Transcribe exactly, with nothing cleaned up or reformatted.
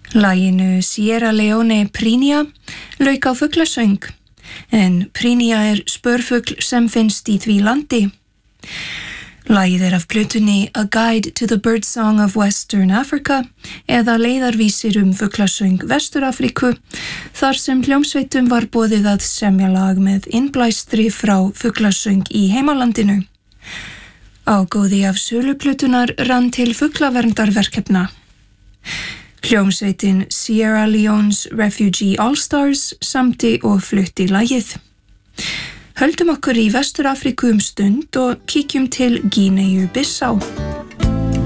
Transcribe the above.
Laginu Sierra Leone Prínia lauk á fuglasöng, en Prínia er spörfugl sem finnst í því landi. Lagið er af plötunni A Guide to the Birdsong of Western Africa eða leiðarvísir um fuglasöng Vestur-Afríku, þar sem hljómsveitum var boðið að semja lag með innblæstri frá fuglasöng í heimalandinu. Ágóði af sölu plötunar rann til fuglaverndarverkefna. Hljómsveitin Sierra Leone's Refugee All-Stars samti og flutti lagið. Höldum okkur í Vestur-Afríku um stund og kíkjum til Gíneu-Bissá.